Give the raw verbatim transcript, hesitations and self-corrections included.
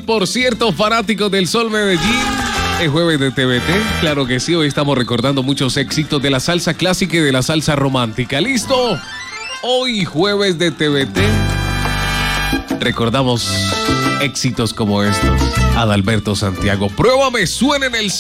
por cierto, fanáticos del Sol Medellín. Es jueves de T V T. Claro que sí, hoy estamos recordando muchos éxitos de la salsa clásica y de la salsa romántica. ¿Listo? Hoy jueves de T V T. Recordamos éxitos como estos. Adalberto Santiago. Pruébame, suena en el